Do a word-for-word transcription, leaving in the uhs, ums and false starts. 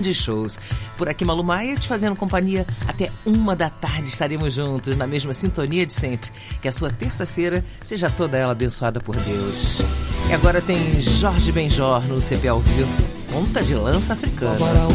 grandes shows. Por aqui, Malu Maia, te fazendo companhia até uma da tarde. Estaremos juntos na mesma sintonia de sempre. Que a sua terça-feira seja toda ela abençoada por Deus. E agora tem Jorge Benjor no C P ao vivo, ponta de lança africana.